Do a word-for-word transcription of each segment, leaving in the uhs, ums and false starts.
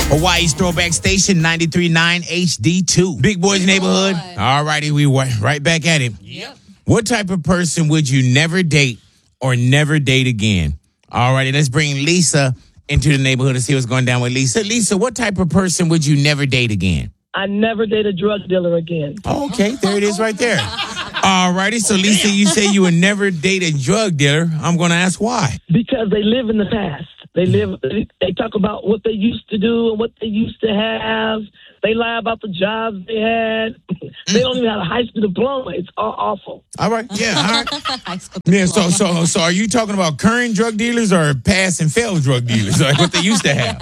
Hawaii's Throwback Station, ninety-three point nine H D two. Big Boys Neighborhood. All righty, we were right back at it. Yep. What type of person would you never date or never date again? All righty, let's bring Lisa into the neighborhood and see what's going down with Lisa. Lisa, what type of person would you never date again? I never date a drug dealer again. Okay, there it is right there. All righty, so Lisa, you say you would never date a drug dealer. I'm going to ask why. Because they live in the past. They live. They talk about what they used to do and what they used to have. They lie about the jobs they had. They don't even have a high school diploma. It's all awful. All right, yeah, all right. Yeah, so so so are you talking about current drug dealers or past and failed drug dealers, like what they used to have?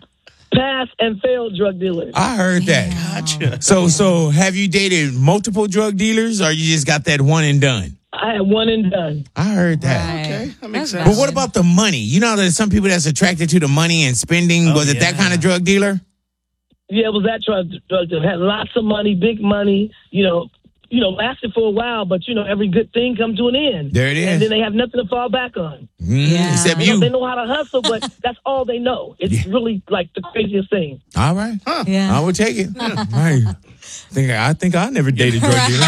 Past and failed drug dealers. I heard that. Gotcha. So so have you dated multiple drug dealers, or you just got that one and done? I had one and done. I heard that. Right. Okay, that makes sense. But what about the money? You know, there's some people that's attracted to the money and spending. Oh, Was it yeah. that kind of drug dealer? Yeah, it was that drug, drug dealer. Had lots of money, big money, you know, you know, lasted for a while, but, you know, every good thing comes to an end. There it is. And then they have nothing to fall back on. Mm, Yeah. Except You know, you. they know how to hustle, but that's all they know. It's Yeah. really like the craziest thing. All right. Yeah. I would take it. Right. I think I think I never dated a drug dealer.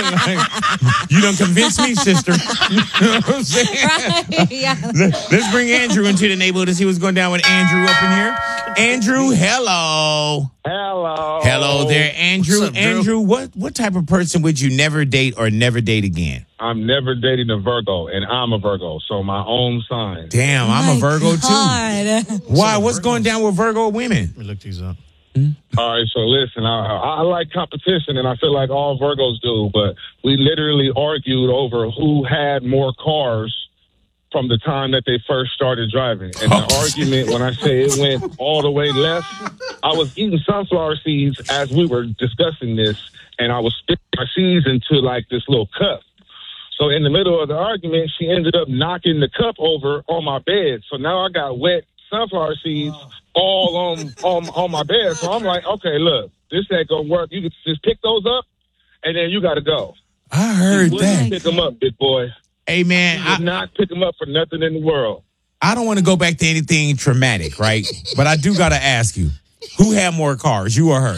Like, you done convinced me, sister. You know what I'm saying? Right. Yeah. Let- Let's bring Andrew into the neighborhood and see what's going down with Andrew up in here. Andrew, hello. Hello. Hello there, Andrew. What's up, Drew? Andrew, what, what type of person would you never date or never date again? I'm never dating a Virgo, and I'm a Virgo, so my own sign. Damn, I'm a My Virgo too. God. Why? What's going down with Virgo women? Let me look these up. All right, so listen, I, I like competition, and I feel like all Virgos do, but we literally argued over who had more cars from the time that they first started driving. And the Oh. argument, when I say it went all the way left, I was eating sunflower seeds as we were discussing this, and I was spitting my seeds into like this little cup. So in the middle of the argument, she ended up knocking the cup over on my bed. So now I got wet sunflower seeds all on on, on my bed. So I'm like, okay, look, this ain't gonna work. You can just pick those up, and then you got to go. I heard You wouldn't that. pick them up, big boy. Hey, man, You I, would not pick them up for nothing in the world. I don't want to go back to anything traumatic, right? But I do got to ask you, who had more cars, you or her?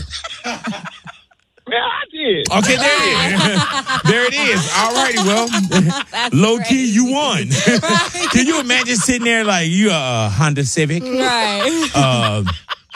Man, I did. Okay, there it is. There it is. All righty, well, low key, you won. Can you imagine sitting there like you a Honda Civic, Right. uh,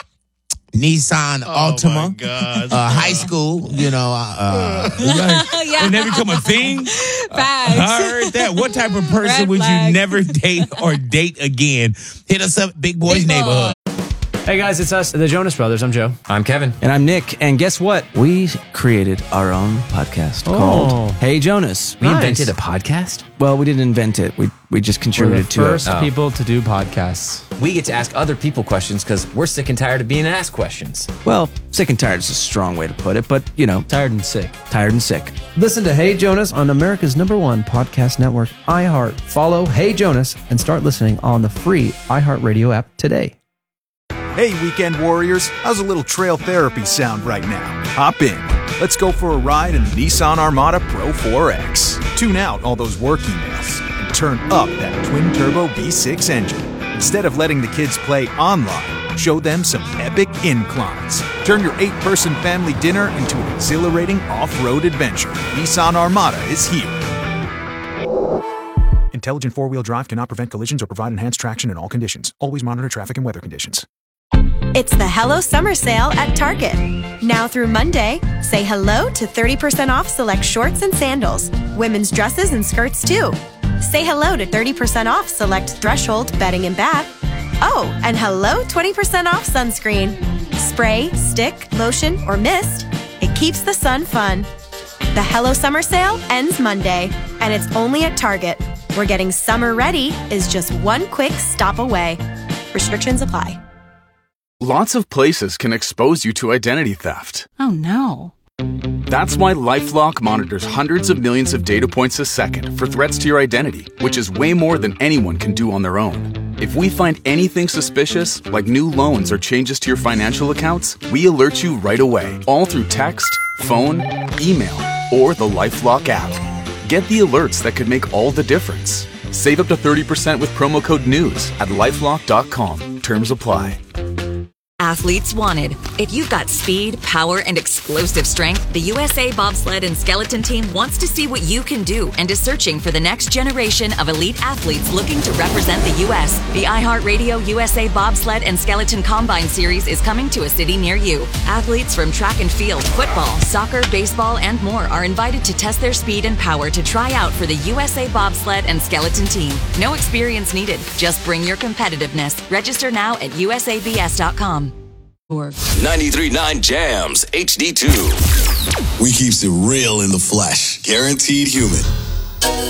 Nissan Altima, my God. uh, high school, you know, uh, Yeah. and they become a thing? Facts. I heard that. What type of person Red would flag. you never date or date again? Hit us up, Big Boys Big Boy. Neighborhood. Hey guys, it's us, the Jonas Brothers. I'm Joe. I'm Kevin. And I'm Nick. And guess what? We created our own podcast called Hey Jonas. We Nice. invented a podcast. Well, we didn't invent it. We we just We're the contributed to first it. Oh. people to do podcasts. We get to ask other people questions because we're sick and tired of being asked questions. Well, sick and tired is a strong way to put it, but you know, Tired and sick. tired and sick. Listen to Hey Jonas on America's number one podcast network, iHeart. Follow Hey Jonas and start listening on the free iHeartRadio app today. Hey, weekend warriors, how's a little trail therapy sound right now? Hop in. Let's go for a ride in the Nissan Armada Pro four X. Tune out all those work emails and turn up that twin-turbo V six engine. Instead of letting the kids play online, show them some epic inclines. Turn your eight-person family dinner into an exhilarating off-road adventure. Nissan Armada is here. Intelligent four-wheel drive cannot prevent collisions or provide enhanced traction in all conditions. Always monitor traffic and weather conditions. It's the Hello Summer Sale at Target. Now through Monday, say hello to thirty percent off select shorts and sandals, women's dresses and skirts too. Say hello to thirty percent off select Threshold bedding and bath. Oh, and hello twenty percent off sunscreen. Spray, stick, lotion, or mist, it keeps the sun fun. The Hello Summer Sale ends Monday, and it's only at Target, where getting summer ready is just one quick stop away. Restrictions apply. Lots of places can expose you to identity theft. Oh no. That's why LifeLock monitors hundreds of millions of data points a second for threats to your identity, which is way more than anyone can do on their own. If we find anything suspicious, like new loans or changes to your financial accounts, we alert you right away, all through text, phone, email, or the LifeLock app. Get the alerts that could make all the difference. Save up to thirty percent with promo code NEWS at lifelock dot com. Terms apply. Athletes wanted. If you've got speed, power, and explosive strength, the U S A Bobsled and Skeleton Team wants to see what you can do and is searching for the next generation of elite athletes looking to represent the U S. The iHeartRadio U S A Bobsled and Skeleton Combine Series is coming to a city near you. Athletes from track and field, football, soccer, baseball, and more are invited to test their speed and power to try out for the U S A Bobsled and Skeleton Team. No experience needed. Just bring your competitiveness. Register now at U S A B S dot com. ninety-three point nine Jams H D two. We keeps it real in the flesh. Guaranteed human.